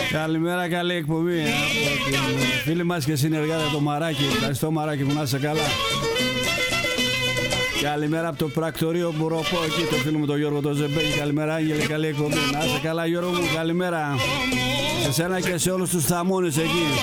Καλημέρα, καλή εκπομπή. Φίλοι μας και συνεργάτε το Μαράκι. Ευχαριστώ Μαράκι που να είσαι καλά. Καλημέρα από το πρακτορείο Μπουροπό εκεί, το φίλο μου τον Γιώργο τον Ζεμπέκη. Καλημέρα Άγγελε, καλή εκπομπή. Να είσαι καλά Γιώργο μου, καλημέρα. Σε σένα και σε όλους τους θαμώνες εκεί.